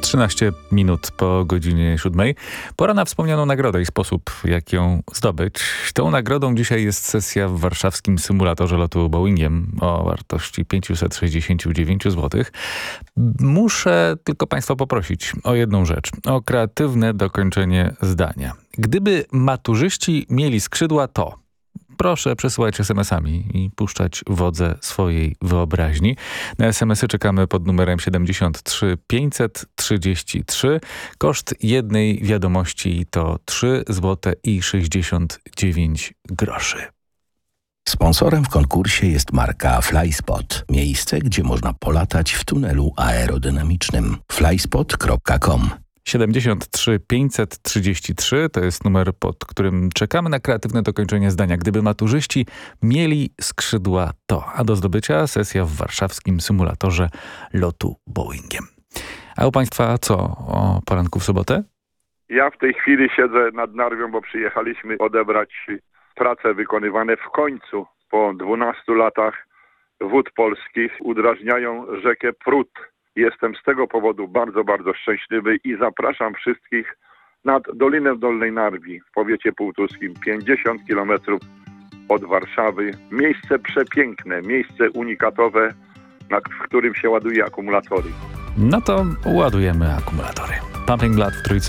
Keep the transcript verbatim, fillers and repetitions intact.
trzynaście minut po godzinie siódmej. Pora na wspomnianą nagrodę i sposób, jak ją zdobyć. Tą nagrodą dzisiaj jest sesja w warszawskim symulatorze lotu Boeingiem o wartości pięćset sześćdziesiąt dziewięć złotych. Muszę tylko Państwa poprosić o jedną rzecz. O kreatywne dokończenie zdania. Gdyby maturzyści mieli skrzydła, to... Proszę przesyłać es em esami i puszczać wodze swojej wyobraźni. Na es em esy czekamy pod numerem siedemdziesiąt trzy pięćset trzydzieści trzy. Koszt jednej wiadomości to trzy złote i sześćdziesiąt dziewięć groszy. Sponsorem w konkursie jest marka Flyspot. Miejsce, gdzie można polatać w tunelu aerodynamicznym. flyspot kropka com. siedemdziesiąt trzy pięćset trzydzieści trzy to jest numer, pod którym czekamy na kreatywne dokończenie zdania. Gdyby maturzyści mieli skrzydła, to. A do zdobycia sesja w warszawskim symulatorze lotu Boeingiem. A u Państwa co o poranku w sobotę? Ja w tej chwili siedzę nad Narwią, bo przyjechaliśmy odebrać prace wykonywane w końcu po dwunastu latach wód polskich. Udrażniają rzekę Prut. Jestem z tego powodu bardzo, bardzo szczęśliwy i zapraszam wszystkich nad Dolinę Dolnej Narwi w powiecie półtuskim, pięćdziesiąt kilometrów od Warszawy. Miejsce przepiękne, miejsce unikatowe, na, w którym się ładuje akumulatory. No to ładujemy akumulatory. Pumping Blood w trójce.